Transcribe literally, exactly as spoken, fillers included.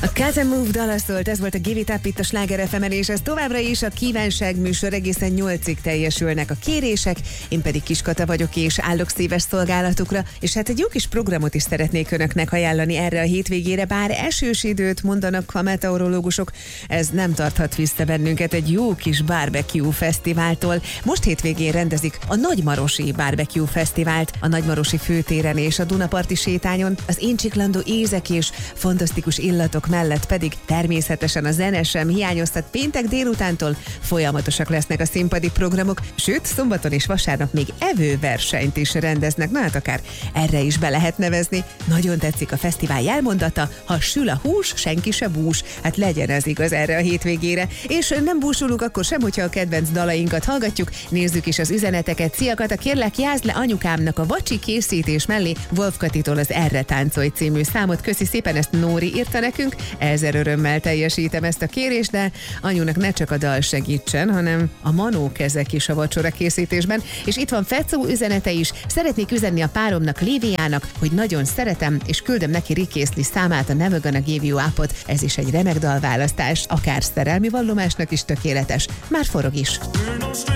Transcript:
A Cut and Move dala szólt, ez volt a Give It Up itt a Sláger ef emen, és ez továbbra is a kívánság műsor, egészen nyolcig teljesülnek a kérések, én pedig Kiskata vagyok, és állok szíves szolgálatukra, és hát egy jó kis programot is szeretnék önöknek ajánlani erre a hétvégére, bár esős időt mondanak a meteorológusok, ez nem tarthat vissza bennünket egy jó kis barbecue fesztiváltól. Most hétvégén rendezik a Nagymarosi Barbecue Fesztivált a Nagymarosi főtéren és a Dunaparti sétányon, az éncsiklandó ízek és fantasztikus illatok mellett pedig természetesen a zene sem hiányoztat. Péntek délutántól folyamatosak lesznek a színpadi programok, sőt szombaton és vasárnap még evőversenyt is rendeznek, na hát akár erre is be lehet nevezni. Nagyon tetszik a fesztivál jelmondata, ha sül a hús, senki se bús, hát legyen ez igaz erre a hétvégére. És nem búsulunk akkor sem, hogyha a kedvenc dalainkat hallgatjuk, nézzük is az üzeneteket. Szia Kata, kérlek jázd le anyukámnak a vacsi készítés mellé Wolf Katitól az Erre táncolj című számot. Köszi szépen, ezt Nóri írta nekünk, ezer örömmel teljesítem ezt a kérést, de anyunak ne csak a dal segítsen, hanem a manókezek is a vacsora készítésben. És itt van Fecó üzenete is, szeretnék üzenni a páromnak, Léviának, hogy nagyon szeretem, és küldöm neki Rikészli számát, a Never Gonna Give You Up-ot. Ez is egy remek dalválasztás, akár szerelmi vallomásnak is tökéletes, már forog is.